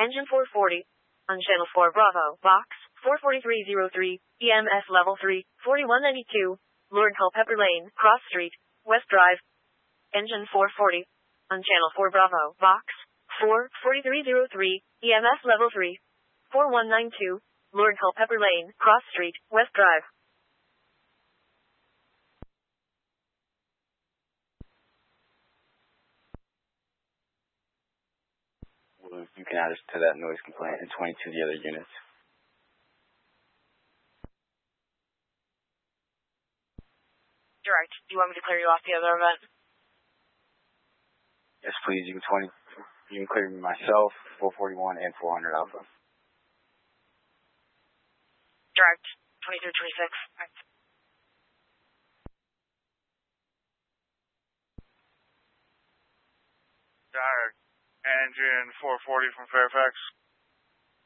Engine 440. On Channel 4 Bravo, Box 44303, EMS Level 3, 4192, Lord Culpeper Lane, Cross Street, West Drive. Engine 440. On Channel 4 Bravo, Box 44303, EMS Level 3, 4192, Lord Culpeper Lane, Cross Street, West Drive. You can add us to that noise complaint and 22 the other units. Direct. Do you want me to clear you off the other event? Yes, please. You can clear me myself, 441 and 400 Alpha. Direct. 2326. Direct. Engine 440 from Fairfax.